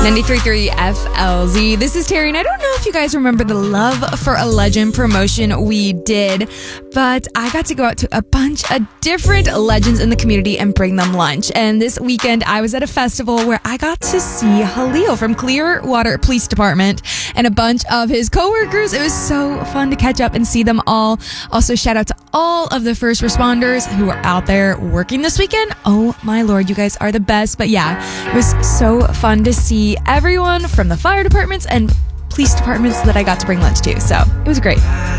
93.3 FLZ. This is Terry, and I don't know if you guys remember the Love for a Legend promotion we did, but I got to go out to a bunch of different legends in the community and bring them lunch. And this weekend, I was at a festival where I got to see Halil from Clearwater Police Department and a bunch of his coworkers. It was so fun to catch up and see them all. Also, shout out to all of the first responders who are out there working this weekend. Oh my Lord, you guys are the best. But yeah, it was so fun to see everyone from the fire departments and police departments that I got to bring lunch to. So it was great.